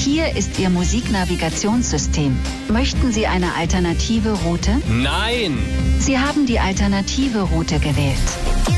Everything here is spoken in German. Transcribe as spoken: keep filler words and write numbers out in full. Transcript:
Hier ist Ihr Musiknavigationssystem. Möchten Sie eine alternative Route? Nein! Sie haben die alternative Route gewählt.